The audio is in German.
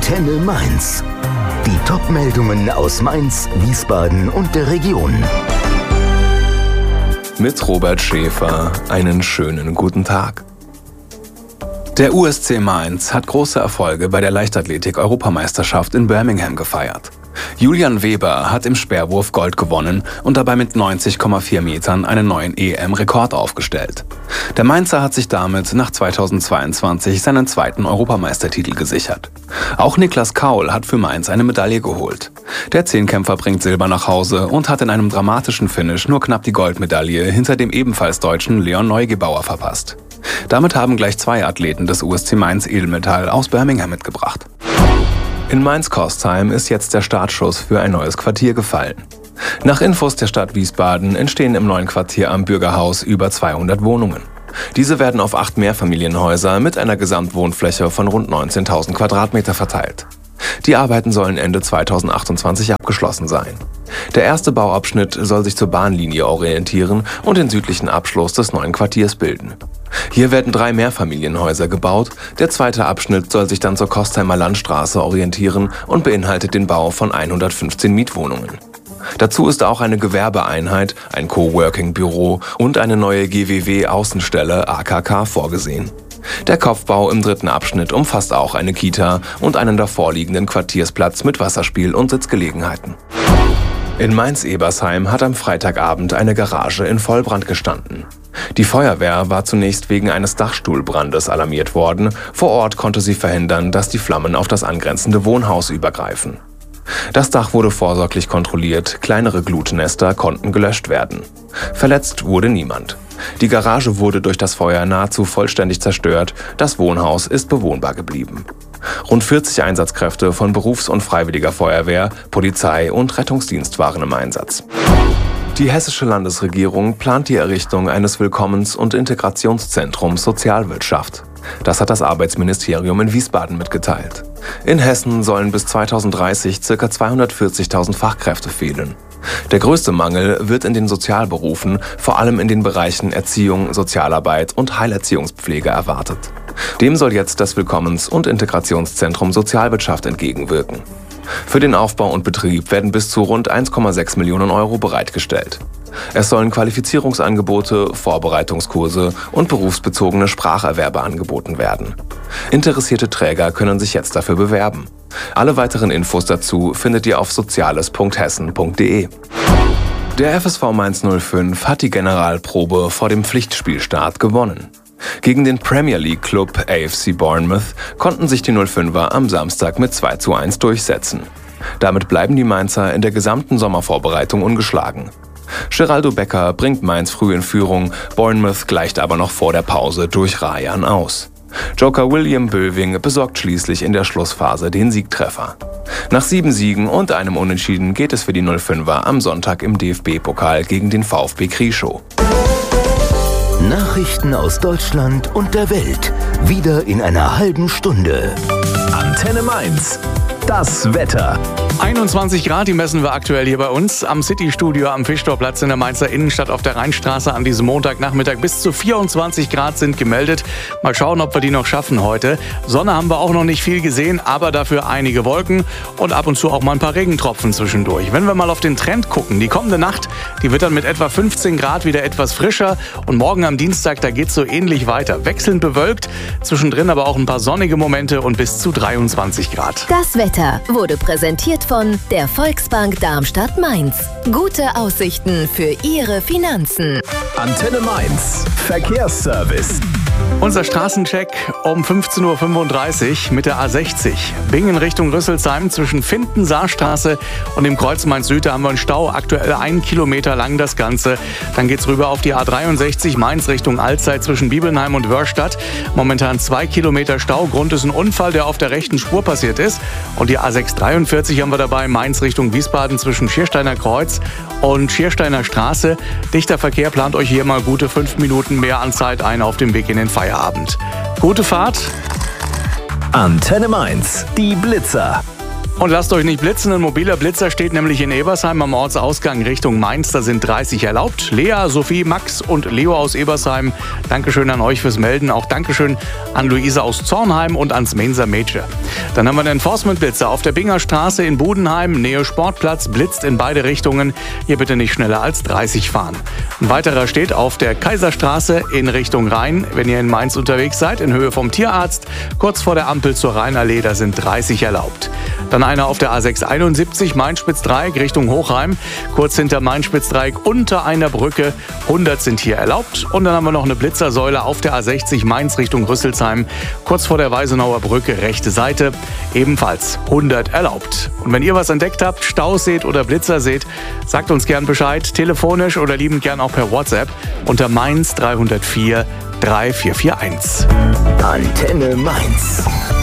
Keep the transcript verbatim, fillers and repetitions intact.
Antenne Mainz. Die Top-Meldungen aus Mainz, Wiesbaden und der Region. Mit Robert Schäfer einen schönen guten Tag. Der U S C Mainz hat große Erfolge bei der Leichtathletik-Europameisterschaft in Birmingham gefeiert. Julian Weber hat im Speerwurf Gold gewonnen und dabei mit neunzig Komma vier Metern einen neuen E M-Rekord aufgestellt. Der Mainzer hat sich damit nach zweitausendzweiundzwanzig seinen zweiten Europameistertitel gesichert. Auch Niklas Kaul hat für Mainz eine Medaille geholt. Der Zehnkämpfer bringt Silber nach Hause und hat in einem dramatischen Finish nur knapp die Goldmedaille hinter dem ebenfalls deutschen Leon Neugebauer verpasst. Damit haben gleich zwei Athleten des U S C Mainz Edelmetall aus Birmingham mitgebracht. In Mainz-Kostheim ist jetzt der Startschuss für ein neues Quartier gefallen. Nach Infos der Stadt Wiesbaden entstehen im neuen Quartier am Bürgerhaus über zweihundert Wohnungen. Diese werden auf acht Mehrfamilienhäuser mit einer Gesamtwohnfläche von rund neunzehntausend Quadratmeter verteilt. Die Arbeiten sollen Ende zweitausendachtundzwanzig abgeschlossen sein. Der erste Bauabschnitt soll sich zur Bahnlinie orientieren und den südlichen Abschluss des neuen Quartiers bilden. Hier werden drei Mehrfamilienhäuser gebaut, der zweite Abschnitt soll sich dann zur Kostheimer Landstraße orientieren und beinhaltet den Bau von hundertfünfzehn Mietwohnungen. Dazu ist auch eine Gewerbeeinheit, ein Coworking-Büro und eine neue G W W-Außenstelle A K K vorgesehen. Der Kopfbau im dritten Abschnitt umfasst auch eine Kita und einen davorliegenden Quartiersplatz mit Wasserspiel und Sitzgelegenheiten. In Mainz-Ebersheim hat am Freitagabend eine Garage in Vollbrand gestanden. Die Feuerwehr war zunächst wegen eines Dachstuhlbrandes alarmiert worden. Vor Ort konnte sie verhindern, dass die Flammen auf das angrenzende Wohnhaus übergreifen. Das Dach wurde vorsorglich kontrolliert, kleinere Glutnester konnten gelöscht werden. Verletzt wurde niemand. Die Garage wurde durch das Feuer nahezu vollständig zerstört, das Wohnhaus ist bewohnbar geblieben. Rund vierzig Einsatzkräfte von Berufs- und Freiwilliger Feuerwehr, Polizei und Rettungsdienst waren im Einsatz. Die hessische Landesregierung plant die Errichtung eines Willkommens- und Integrationszentrums Sozialwirtschaft. Das hat das Arbeitsministerium in Wiesbaden mitgeteilt. In Hessen sollen bis zweitausenddreißig ca. zweihundertvierzigtausend Fachkräfte fehlen. Der größte Mangel wird in den Sozialberufen, vor allem in den Bereichen Erziehung, Sozialarbeit und Heilerziehungspflege erwartet. Dem soll jetzt das Willkommens- und Integrationszentrum Sozialwirtschaft entgegenwirken. Für den Aufbau und Betrieb werden bis zu rund eins Komma sechs Millionen Euro bereitgestellt. Es sollen Qualifizierungsangebote, Vorbereitungskurse und berufsbezogene Spracherwerbe angeboten werden. Interessierte Träger können sich jetzt dafür bewerben. Alle weiteren Infos dazu findet ihr auf soziales punkt hessen punkt de. Der F S V Mainz null fünf hat die Generalprobe vor dem Pflichtspielstart gewonnen. Gegen den Premier League Club A F C Bournemouth konnten sich die null fünfer am Samstag mit zwei zu eins durchsetzen. Damit bleiben die Mainzer in der gesamten Sommervorbereitung ungeschlagen. Geraldo Becker bringt Mainz früh in Führung, Bournemouth gleicht aber noch vor der Pause durch Rayan aus. Joker William Böwing besorgt schließlich in der Schlussphase den Siegtreffer. Nach sieben Siegen und einem Unentschieden geht es für die null fünfer am Sonntag im D F B-Pokal gegen den VfB Krieschow. Nachrichten aus Deutschland und der Welt. Wieder in einer halben Stunde. Antenne Mainz. Das Wetter. einundzwanzig Grad, die messen wir aktuell hier bei uns am City-Studio am Fischtorplatz in der Mainzer Innenstadt auf der Rheinstraße an diesem Montagnachmittag. Bis zu vierundzwanzig Grad sind gemeldet. Mal schauen, ob wir die noch schaffen heute. Sonne haben wir auch noch nicht viel gesehen, aber dafür einige Wolken und ab und zu auch mal ein paar Regentropfen zwischendurch. Wenn wir mal auf den Trend gucken, die kommende Nacht, die wird dann mit etwa fünfzehn Grad wieder etwas frischer und morgen am Dienstag, da geht's so ähnlich weiter. Wechselnd bewölkt, zwischendrin aber auch ein paar sonnige Momente und bis zu dreiundzwanzig Grad. Das Wetter wurde präsentiert von der Volksbank Darmstadt-Mainz. Gute Aussichten für Ihre Finanzen. Antenne Mainz. Verkehrsservice. Unser Straßencheck um fünfzehn Uhr fünfunddreißig mit der A sechzig. Bingen Richtung Rüsselsheim zwischen Finden-Saarstraße und dem Kreuz Mainz-Süd. Da haben wir einen Stau, aktuell einen Kilometer lang das Ganze. Dann geht's rüber auf die A dreiundsechzig Mainz Richtung Alzey zwischen Bibelnheim und Wörrstadt. Momentan zwei Kilometer Stau. Grund ist ein Unfall, der auf der rechten Spur passiert ist. Und die A sechshundertdreiundvierzig haben wir dabei, Mainz Richtung Wiesbaden zwischen Schiersteiner Kreuz und Schiersteiner Straße. Dichter Verkehr, plant euch hier mal gute fünf Minuten mehr an Zeit ein auf dem Weg in den Feierabend. Gute Fahrt. Antenne Mainz, die Blitzer. Und lasst euch nicht blitzen, ein mobiler Blitzer steht nämlich in Ebersheim am Ortsausgang Richtung Mainz. Da sind dreißig erlaubt. Lea, Sophie, Max und Leo aus Ebersheim, Dankeschön an euch fürs Melden. Auch Dankeschön an Luisa aus Zornheim und ans Mainzer Mädchen. Dann haben wir einen Enforcement-Blitzer auf der Binger Straße in Budenheim, Nähe Sportplatz, blitzt in beide Richtungen. Hier bitte nicht schneller als dreißig fahren. Ein weiterer steht auf der Kaiserstraße in Richtung Rhein, wenn ihr in Mainz unterwegs seid, in Höhe vom Tierarzt. Kurz vor der Ampel zur Rheinallee, da sind dreißig erlaubt. Dann einer auf der A sechs einundsiebzig, Main-Spitzdreieck Richtung Hochheim. Kurz hinter Main-Spitzdreieck unter einer Brücke, hundert sind hier erlaubt. Und dann haben wir noch eine Blitzersäule auf der A sechzig Mainz Richtung Rüsselsheim. Kurz vor der Weisenauer Brücke, rechte Seite, ebenfalls hundert erlaubt. Und wenn ihr was entdeckt habt, Staus seht oder Blitzer seht, sagt uns gern Bescheid, telefonisch oder liebend gern auch per WhatsApp unter Mainz drei null vier drei vier vier eins. Antenne Mainz.